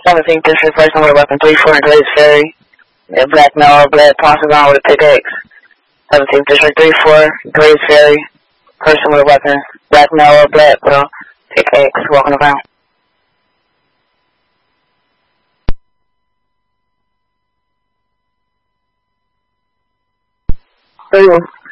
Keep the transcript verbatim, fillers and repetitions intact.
seventeenth District, person with a weapon, three four in Grays Ferry. A black male, black tosses on with a pickaxe. seventeenth District, three four, Grays Ferry. Person with a weapon, black male, black with a pickaxe, walking around. Three